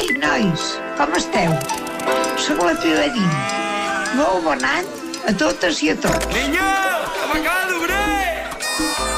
Ei, nois, com esteu? Soc la Pilarín. Molt bon any a totes i a tots. Niño, que m'acaba d'obrir!